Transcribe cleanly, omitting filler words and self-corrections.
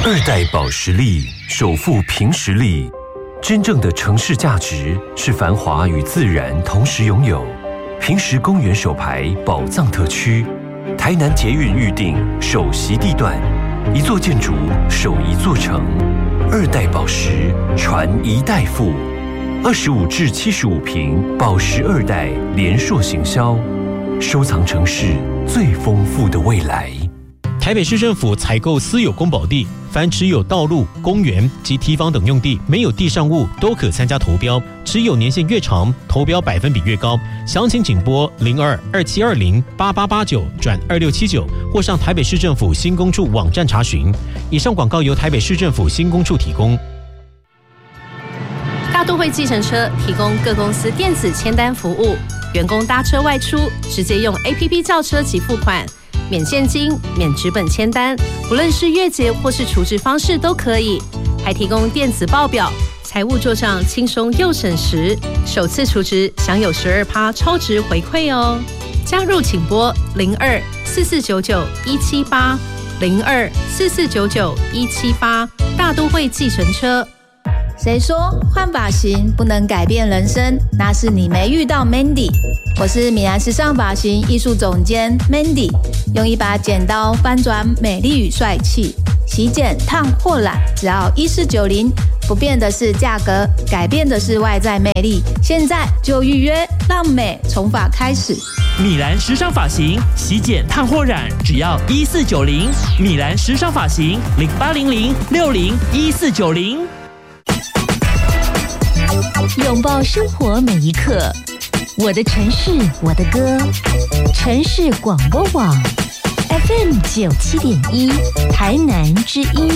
二代保时力首富凭实力，真正的城市价值是繁华与自然同时拥有。凭实公园首排宝藏特区，台南捷运预定首席地段，一座建筑守一座城。二代保时传一代富，25至75坪保时二代联硕行销，收藏城市最丰富的未来。 台北市政府采购私有公保地，凡持有道路、公园及堤防等用地没有地上物都可参加投标，持有年限越长，投标百分比越高。详情请拨02-2720-8889-2679，或上台北市政府新工处网站查询。以上广告由台北市政府新工处提供。 大都会计程车提供各公司电子签单服务，员工搭车外出直接用 APP 叫车及付款。免现金、免纸本签单，不论是月结或是储值方式都可以，还提供电子报表，财务做账轻松又省时。首次储值享有12%超值回馈哦。加入请拨02-4499-178，02-4499-178，大都会计程车。 谁说换发型不能改变人生？那是你没遇到 Mandy。我是米兰时尚发型艺术总监 Mandy， 用一把剪刀翻转美丽与帅气，洗剪烫或染只要1490，不变的是价格，改变的是外在魅力。现在就预约，让美从发开始。 米兰时尚发型洗剪烫或染只要1490，米兰时尚发型0800601490。 拥抱生活每一刻，我的城市，我的歌。城市广播网 FM 97.1，台南之音。